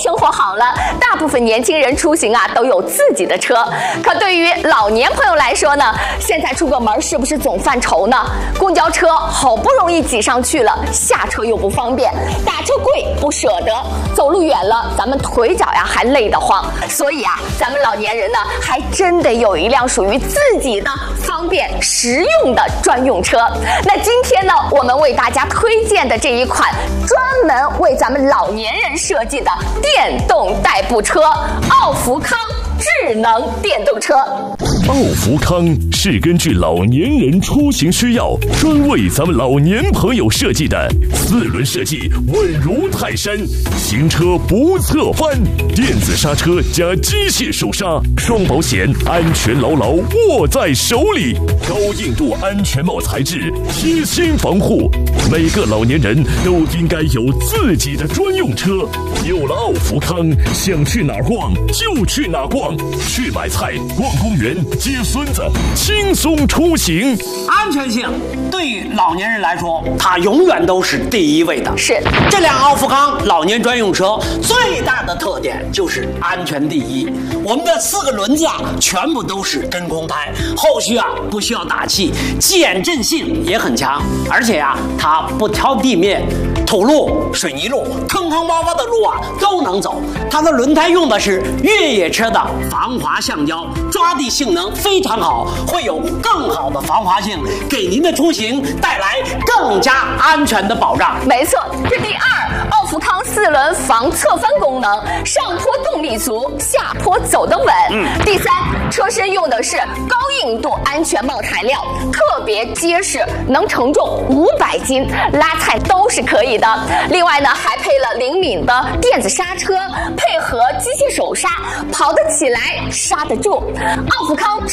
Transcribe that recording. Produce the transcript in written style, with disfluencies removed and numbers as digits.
生活好了，大部分年轻人出行啊都有自己的车。可对于老年朋友来说呢，现在出个门是不是总犯愁呢？公交车好不容易挤上去了，下车又不方便，打车贵不舍得，走路远了咱们腿脚呀还累得慌。所以啊，咱们老年人呢还真得有一辆属于自己的方便实用的专用车。那今天呢，我们为大家推荐的这一款专门为咱们老年人设计的电动代步车——奥福康智能电动车。 奥福康是根据老年人出行需要，专为咱们老年朋友设计的4轮设计，稳如泰山，行车不侧翻，电子刹车加机械手刹，双保险，安全牢牢握在手里，高硬度安全帽材质，贴心防护。每个老年人都应该有自己的专用车。有了奥福康，想去哪儿逛就去哪儿逛，去买菜、逛公园、接孙子，轻松出行。 安全性对于老年人来说，它永远都是第一位的。 是这辆奥福康老年专用车最大的特点就是安全第一。我们的4个轮子啊，全部都是真空胎，后续啊不需要打气，减震性也很强，而且啊它不挑地面。土路、水泥路、坑坑洼洼的路啊都能走。它的轮胎用的是越野车的防滑橡胶，抓地性能非常好，会有更好的防滑性，给您的出行带来更加安全的保障。 没错，这第2，奥福康4轮防侧翻功能，上坡动力足，下坡走得稳。第3，车身用的是高硬度安全帽材料，特别结实，能承重500斤，拉菜都是可以的。另外呢，还配了灵敏的电子刹车，配合机械手刹，跑得起来，刹得住。奥福康